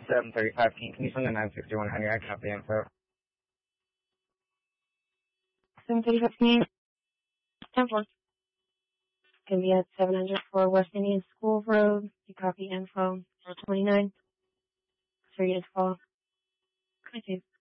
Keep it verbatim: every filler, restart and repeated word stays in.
seven thirty-five. Can you send the nine sixty-one Henry? I copy info. seven thirty-five, ten four. Gonna be at seven hundred four West Indian School Road. You copy info. twenty-nine. So you just call. Thank you.